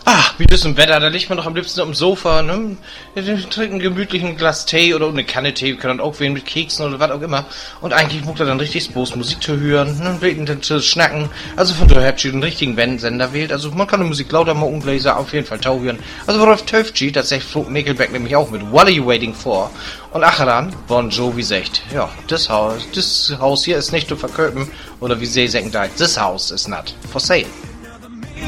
Ach, wie das im Wetter, da liegt man doch am liebsten auf dem Sofa, ne? Trinkt einen gemütlichen Glas Tee oder eine Kanne Tee, kann dann auch wählen mit Keksen oder was auch immer. Und eigentlich muckt er dann richtig Spaß, Musik zu hören, ne? Beten zu schnacken. Also von daher habt ihr den richtigen Sender wählt. Also man kann die Musik lauter mal umgläser, auf jeden Fall tau hören. Also worauf Töftschi, das sagt Flo Nickelback nämlich auch mit What Are You Waiting For? Und Acheran, Bon Jovi sagt, ja, das Haus hier ist nicht zu verköpen. Oder wie sie sagen, das Haus ist not for sale.